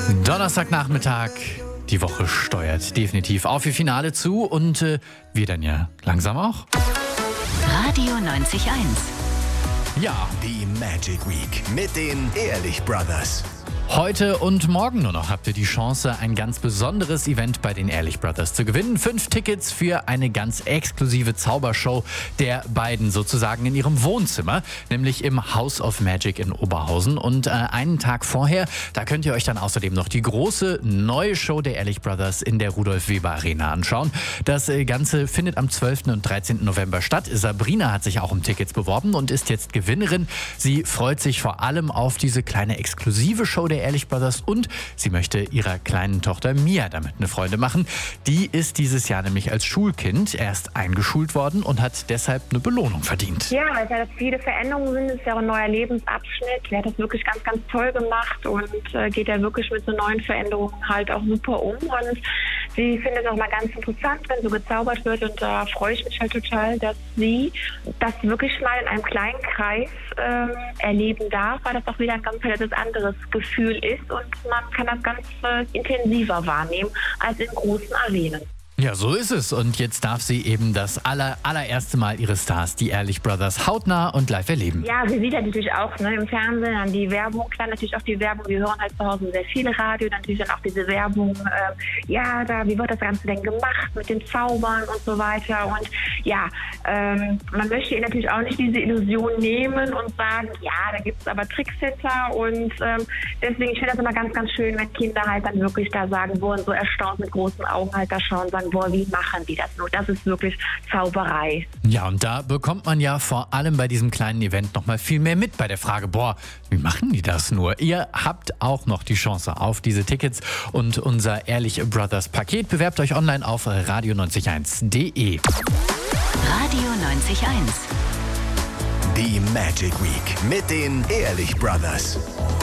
Donnerstagnachmittag, die Woche steuert definitiv auf ihr Finale zu und wir dann ja langsam auch. Radio 90.1. Ja, Die Magic Week mit den Ehrlich Brothers. heute und morgen nur noch habt ihr die Chance, ein ganz besonderes Event bei den Ehrlich Brothers zu gewinnen. 5 Tickets für eine ganz exklusive Zaubershow der beiden sozusagen in ihrem Wohnzimmer, nämlich im House of Magic in Oberhausen. Und einen Tag vorher, da könnt ihr euch dann außerdem noch die große neue Show der Ehrlich Brothers in der Rudolf-Weber-Arena anschauen. Das Ganze findet am 12. und 13. November statt. Sabrina hat sich auch um Tickets beworben und ist jetzt Gewinnerin. Sie freut sich vor allem auf diese kleine exklusive Show der Ehrlich Brothers und sie möchte ihrer kleinen Tochter Mia damit eine Freude machen. Die ist dieses Jahr nämlich als Schulkind erst eingeschult worden und hat deshalb eine Belohnung verdient. Ja, weil es ja viele Veränderungen sind, es ist ja auch ein neuer Lebensabschnitt. Er hat das wirklich ganz, ganz toll gemacht und geht ja wirklich mit so neuen Veränderungen halt auch super um. Und sie findet es auch mal ganz interessant, wenn so gezaubert wird. Und da freue ich mich halt total, dass sie das wirklich mal in einem kleinen Kreis erleben darf, weil das auch wieder ein ganz anderes Gefühl ist und man kann das ganz intensiver wahrnehmen als in großen Arenen. Ja, so ist es. Und jetzt darf sie eben das allererste Mal ihre Stars, die Ehrlich Brothers, hautnah und live erleben. Ja, sie sieht ja natürlich auch im Fernsehen dann die Werbung, klar natürlich auch die Werbung, wir hören halt zu Hause sehr viel Radio, natürlich dann auch diese Werbung, wie wird das Ganze denn gemacht mit den Zaubern und so weiter und ja, man möchte ihr natürlich auch nicht diese Illusion nehmen und sagen, ja, da gibt es aber Tricks hinter und deswegen, ich finde das immer ganz, ganz schön, wenn Kinder halt dann wirklich da sagen, boah, so erstaunt mit großen Augen halt da schauen und sagen, boah, wie machen die das nur? Das ist wirklich Zauberei. Ja, und da bekommt man ja vor allem bei diesem kleinen Event nochmal viel mehr mit bei der Frage, boah, wie machen die das nur? Ihr habt auch noch die Chance auf diese Tickets und unser Ehrlich Brothers Paket. Bewerbt euch online auf radio901.de. Radio 90.1. Die Magic Week mit den Ehrlich Brothers.